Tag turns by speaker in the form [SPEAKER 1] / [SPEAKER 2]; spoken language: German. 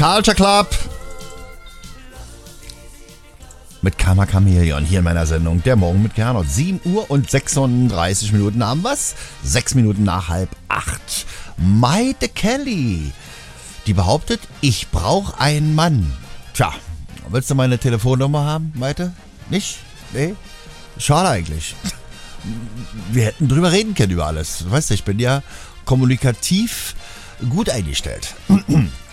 [SPEAKER 1] Culture Club mit Karma Chameleon hier in meiner Sendung Der Morgen mit Gernot. 7 Uhr und 36 Minuten haben wir's. 6 Minuten nach 7:30. Maite Kelly, die behauptet, ich brauche einen Mann. Tja, willst du meine Telefonnummer haben, Maite? Nicht? Nee? Schade eigentlich. Wir hätten drüber reden können über alles. Weißt du, ich bin ja kommunikativ gut eingestellt.